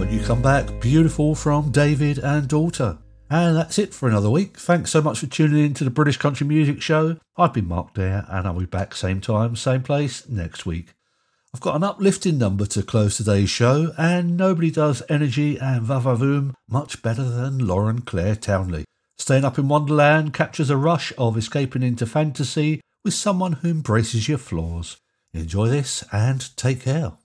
When you come back, Beautiful from David and Daughter. And that's it for another week. Thanks so much for tuning in to the British Country Music Show. I've been Mark Dare, and I'll be back same time, same place next week. I've got an uplifting number to close today's show, and nobody does Energy and Va-Va-Voom much better than Lauren Claire Townley. Staying Up in Wonderland captures a rush of escaping into fantasy with someone who embraces your flaws. Enjoy this and take care.